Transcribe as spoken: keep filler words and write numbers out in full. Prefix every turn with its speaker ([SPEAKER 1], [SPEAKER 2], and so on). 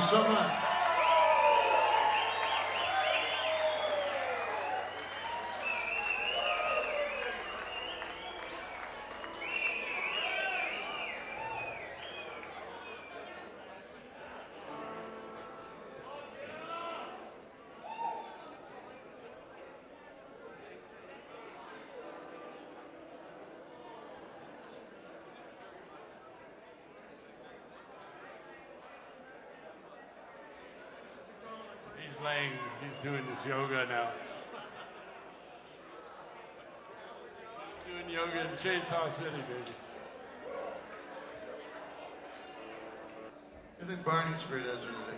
[SPEAKER 1] so much.
[SPEAKER 2] He's laying, he's doing his yoga now. Doing yoga in Chainsaw City, baby.
[SPEAKER 1] I think Barney's pretty desert today.